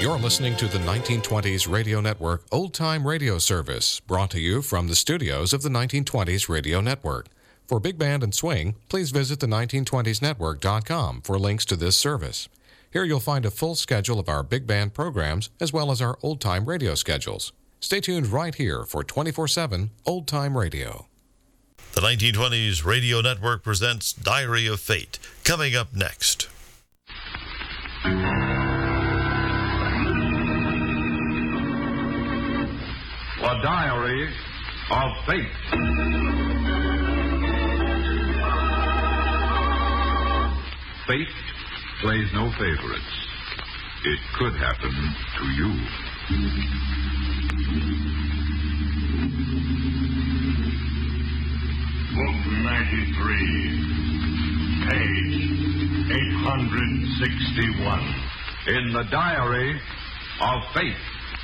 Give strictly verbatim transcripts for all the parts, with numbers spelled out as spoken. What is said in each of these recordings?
You're listening to the nineteen twenties Radio Network Old Time Radio Service, brought to you from the studios of the nineteen twenties Radio Network. For Big Band and Swing, please visit the nineteen twenties network dot com for links to this service. Here you'll find a full schedule of our big band programs as well as our old-time radio schedules. Stay tuned right here for twenty-four seven Old Time Radio. The nineteen twenties Radio Network presents Diary of Fate, coming up next. The Diary of Fate. Fate plays no favorites. It could happen to you. Book ninety-three, page eight hundred sixty-one. In the Diary of Fate.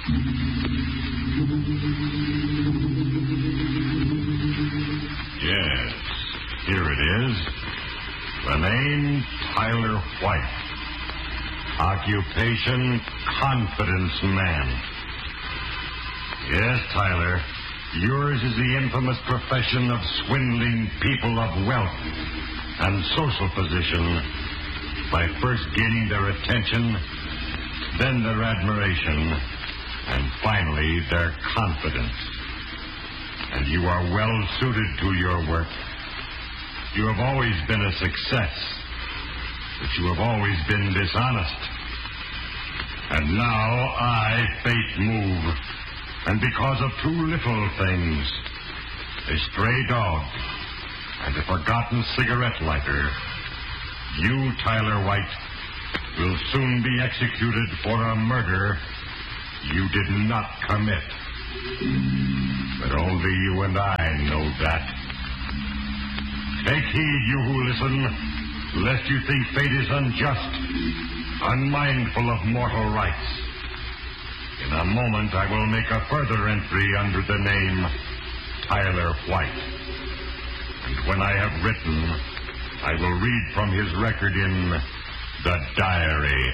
Yes, here it is. The name, Tyler White. Occupation, confidence man. Yes, Tyler, yours is the infamous profession of swindling people of wealth and social position by first gaining their attention, then their admiration, and finally their confidence. And you are well suited to your work. You have always been a success, but you have always been dishonest. And now I, Fate, move. And because of two little things, a stray dog and a forgotten cigarette lighter, you, Tyler White, will soon be executed for a murder you did not commit. But only you and I know that. Take heed, you who listen, lest you think fate is unjust, unmindful of mortal rights. In a moment, I will make a further entry under the name Tyler White. And when I have written, I will read from his record in the Diary